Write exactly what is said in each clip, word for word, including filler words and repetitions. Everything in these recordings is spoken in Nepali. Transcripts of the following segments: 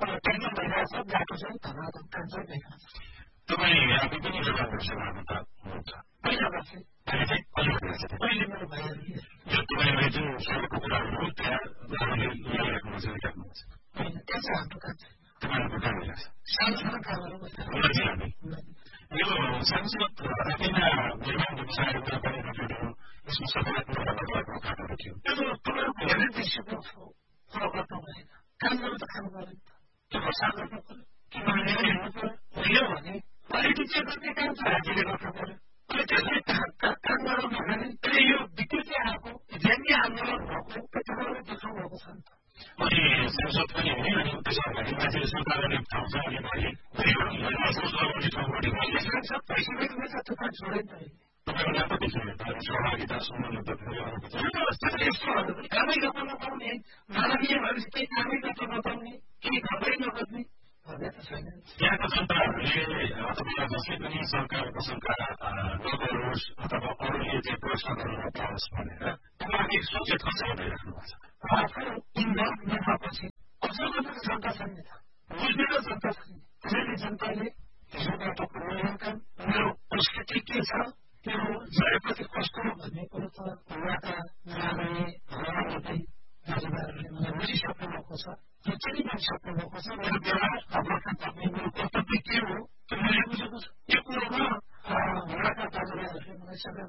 ट्रेनिङ भइरहेछ बाटो चाहिँ धनाधन काम चाहिँ भइरहेछ तपाईँ यहाँको पनि जग्गाको सभामुख हुनुहुन्छ पहिला बस्थे अहिले चाहिँ अलिक अहिले मेरो भइहाल्यो यो तपाईँले जुन सडकको कुरा गर्नुभयो त्यहाँ उहाँले लगाइरहेको मजाले काट्नुहुन्छ होइन त्यो चाहिँ हाम्रो काम छैन तपाईँहरूको काम भइरहेछ सानो सानो कामहरू भइरहेछ यो सांसद रातिमा निर्माण व्यवसायहरू कुरा पनि घटेको यसमा सकारात्मक बदलावको घटनाहरू थियो त्यो तपाईँहरूको धेरै दृश्यको कुरा गर्नु भएन काम गर्नु त खानु पऱ्यो त्यो प्रसार गर्नु पऱ्यो किनभने हेर्नु पऱ्यो हो भने क्वालिटी चेक गर्ने काम त राज्यले गर्नु पऱ्यो अनि त्यसले काम गरौँ भने त्यसले यो विकृति आएको ज्याङ्गी आन्दोलन भएको तपाईँहरूले देखाउनु भएको छ नि त अनि सांसद पनि हुने अनि त्यसो भने मान्छेले सरकारले ठाउँछ अनि मैले सांसद भइसकेको बेला त्यो काम छोडेन त तपाईँको नाम कति छ सहभागिता सम्बन्ध यस्तोहरू पनि कामै गर्न नपाउने मानवीय भएपछि केही कामै गर्न नपाउने केही घरै नगर्ने भन्ने त छैन यहाँको जनताहरूले तपाईँलाई जसले पनि सरकार प्रसङ्गका नगरोस् अथवा अरूले चाहिँ प्रश्न गर्न नपाओस् भनेर तपाईँले एक सोचेर कसरी भइराख्नु भएको छ आफू इन्भल्भ नभएपछि अझ मात्र जनता छैन त बुझ्ने जनता छैन त्यसैले जनताले हिजोबाट मूल्याङ्कन मेरो परिस्थिति के छ त्यो जयप्रति कस्तो भन्ने कुरो त उहाँका नागरिक हराउँदै दाजुभाइहरूले मलाई बुझिसक्नु भएको छ त्यो चाहिँ बुझिसक्नु भएको छ मेरो व्यवहार अवस्था पर्ने मेरो कर्तव्य के हो त्यो मैले बुझेको छ यो कुरोमा उहाँका दाजुभाइहरूले मलाई सबै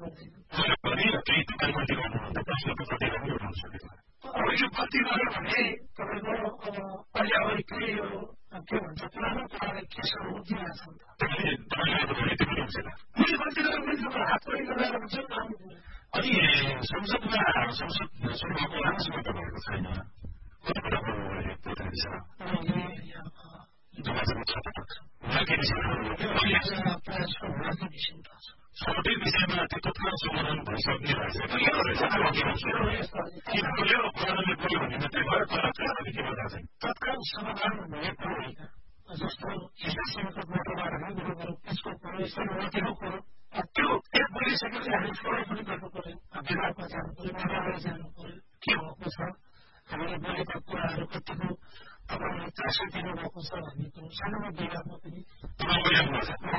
गर्दैन अब यो गल्ती गर्यो भने तपाईँको अब अहिले अब के यो के भन्छ पुरानो कुरालाई केसहरू उठिरहेछ नि त मैले गल्ती गरेर मैले हात पनि लगाएर हुन्छ नि आउनु अनि संसदमा संसद चुनावको लामो समय त भएको छैन कति कुरा भन्नुभयो त्यो विषयमा सबै विषयमा त्यो तत्काल समाधान भइसक्ने रहेछ तत्काल समाधान हुने कुरो होइन जस्तो हिजोसम्मको मोटरबाट त्यसको कुरो यस्तो नतिको कुरो त्यो एक बोलिसकेपछि हामी छोडो पनि गर्नु पर्यो विभागमा जानु पर्यो मन्त्रालय जानु पर्यो के भएको छ हामीले बोलेका कुराहरू कतिको तपाईँले चासो दिनुभएको छ भन्ने कुरो सानोमा विभागमा पनि आइरहेको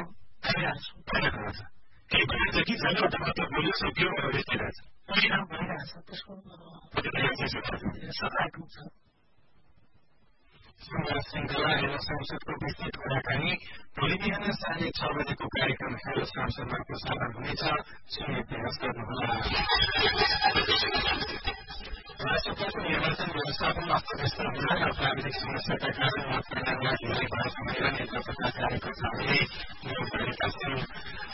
छ परिणाम भइरहेछ त्यसको सकारात्मक छ श्रृङ्खला हेलो संसदको विस्तृत कुराकानी भोलि बिहान साढे छ बजेको कार्यक्रम हेलो संसदमा प्रसारण हुनेछ सुन्ने प्रयास गर्नुहोला राष्ट्रपतिको निर्वाचन व्यवस्थापन अस्तव्यस्त हुँदा र प्राविधिक समस्याका कारण मतदानलाई ढिलाइ भएको भएर नेता तथा कार्यकर्ताहरूले नियोग गरेका छन्।